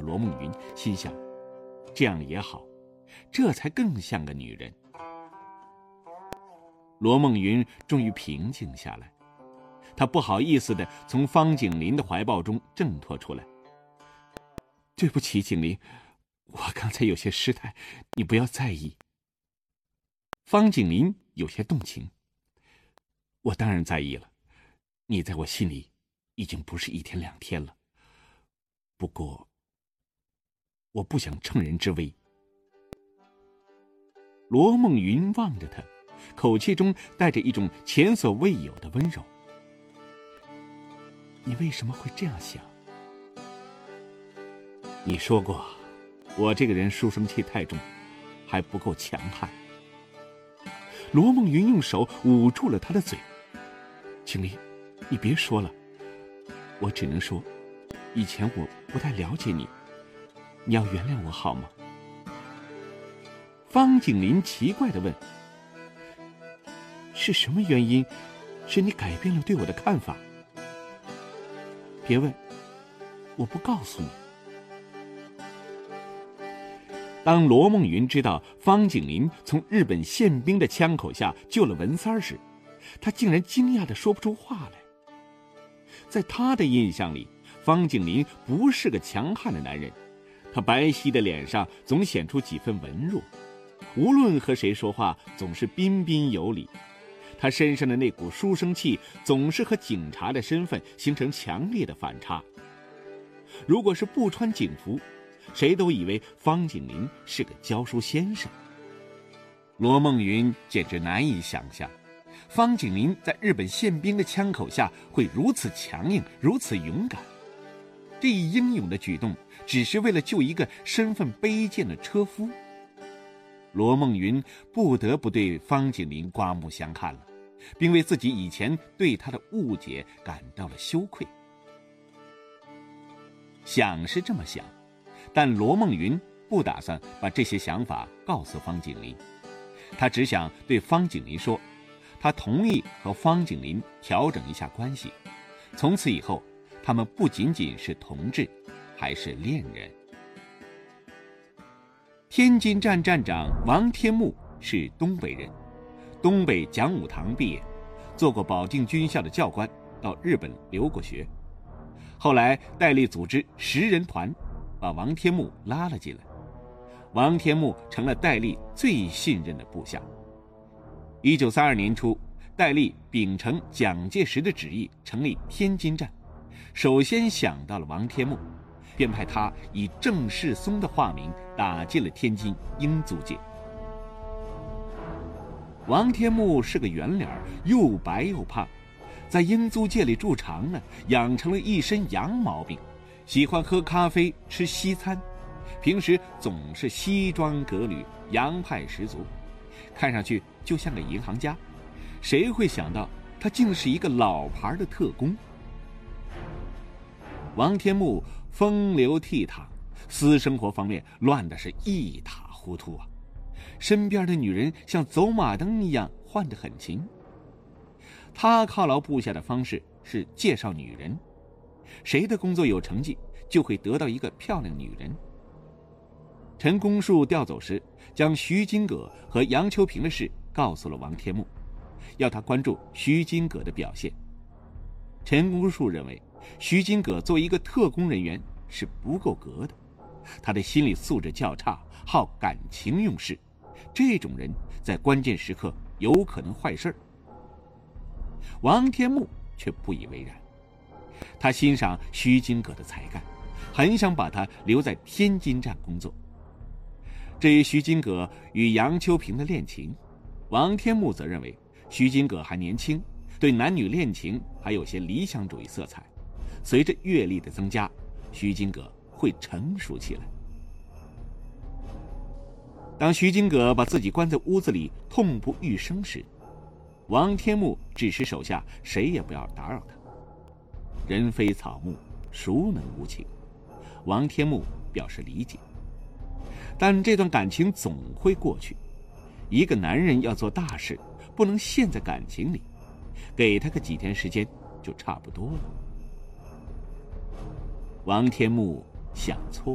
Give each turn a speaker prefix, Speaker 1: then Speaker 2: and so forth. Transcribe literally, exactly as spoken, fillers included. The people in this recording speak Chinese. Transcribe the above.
Speaker 1: 罗梦云，心想，这样也好，这才更像个女人。罗梦云终于平静下来，她不好意思地从方景林的怀抱中挣脱出来。对不起，景林，我刚才有些失态，你不要在意。方景林有些动情。我当然在意了，你在我心里已经不是一天两天了。不过，我不想乘人之危。罗梦云望着他，口气中带着一种前所未有的温柔。你为什么会这样想？你说过，我这个人书生气太重，还不够强悍。罗梦云用手捂住了他的嘴。景林，你别说了，我只能说，以前我不太了解你，你要原谅我好吗？方景林奇怪地问，是什么原因使你改变了对我的看法？别问，我不告诉你。当罗梦云知道方景林从日本宪兵的枪口下救了文三时，他竟然惊讶地说不出话来。在他的印象里，方景林不是个强悍的男人，他白皙的脸上总显出几分文弱，无论和谁说话总是彬彬有礼。他身上的那股书生气总是和警察的身份形成强烈的反差。如果是不穿警服，谁都以为方景林是个教书先生。罗梦云简直难以想象，方景林在日本宪兵的枪口下会如此强硬，如此勇敢。这一英勇的举动只是为了救一个身份卑贱的车夫。罗梦云不得不对方景林刮目相看了，并为自己以前对他的误解感到了羞愧。想是这么想，但罗梦云不打算把这些想法告诉方景林，他只想对方景林说，他同意和方景林调整一下关系，从此以后他们不仅仅是同志，还是恋人。天津站站长王天木是东北人，东北讲武堂毕业，做过保定军校的教官，到日本留过学。后来戴笠组织十人团，把王天木拉了进来。王天木成了戴笠最信任的部下。一九三二年初，戴笠秉承蒋介石的旨意成立天津站，首先想到了王天木，便派他以郑世松的化名打进了天津英租界。王天木是个圆脸，又白又胖，在英租界里住长了，养成了一身洋毛病，喜欢喝咖啡吃西餐，平时总是西装革履，洋派十足，看上去就像个银行家。谁会想到他竟是一个老牌的特工？王天木风流倜傥，私生活方面乱得是一塌糊涂啊！身边的女人像走马灯一样换得很勤。他犒劳部下的方式是介绍女人，谁的工作有成绩，就会得到一个漂亮女人。陈公树调走时，将徐金葛和杨秋平的事告诉了王天木，要他关注徐金葛的表现。陈公树认为，徐金葛作为一个特工人员是不够格的，他的心理素质较差，好感情用事，这种人在关键时刻有可能坏事。王天木却不以为然，他欣赏徐金葛的才干，很想把他留在天津站工作。至于徐金葛与杨秋平的恋情，王天木则认为徐金葛还年轻，对男女恋情还有些理想主义色彩，随着阅历的增加，徐金葛会成熟起来。当徐金葛把自己关在屋子里痛不欲生时，王天木指示手下谁也不要打扰他。人非草木，孰能无情？王天木表示理解。但这段感情总会过去，一个男人要做大事，不能陷在感情里，给他个几天时间就差不多了。王天木想错